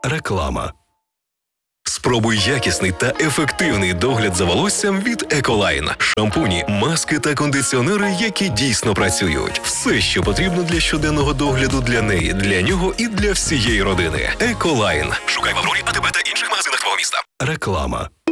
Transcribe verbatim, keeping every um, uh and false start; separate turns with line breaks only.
Реклама. Спробуй якісний та ефективний догляд за волоссям від Еколайн. Шампуні, маски та кондиціонери, які дійсно працюють. Все, що потрібно для щоденного догляду для неї, для нього і для всієї родини. Еколайн. Шукай в Аврорі, АТБ та інших магазинах твого міста. Реклама.